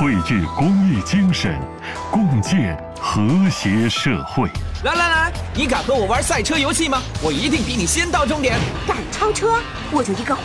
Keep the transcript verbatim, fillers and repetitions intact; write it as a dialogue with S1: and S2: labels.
S1: 绘制公益精神，共建和谐社会。
S2: 来来来，你敢和我玩赛车游戏吗？我一定比你先到终点。
S3: 敢超车，我就一个